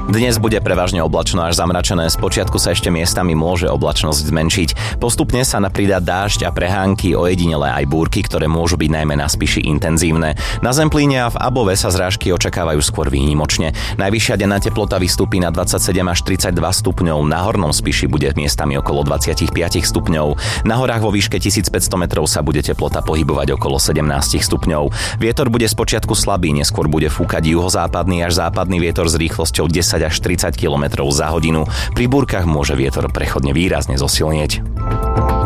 Dnes bude prevažne oblačno až zamračené, spočiatku sa ešte miestami môže oblačnosť zmenšiť. Postupne sa napridá dážď a prehánky, ojedinele aj búrky, ktoré môžu byť najmä na Spiši intenzívne. Na Zemplíne a v Above sa zrážky očakávajú skôr výnimočne. Najvyššia denná teplota vystúpi na 27 až 32 stupňov, na Hornom Spiši bude miestami okolo 25 stupňov. Na horách vo výške 1500 metrov sa bude teplota pohybovať okolo 17 stupňov. Vietor bude spočiatku slabý, neskôr bude fúkať juhozápadný až západný vietor s rýchlosťou 10 až 30 km za hodinu. Pri búrkach môže vietor prechodne výrazne zosilnieť.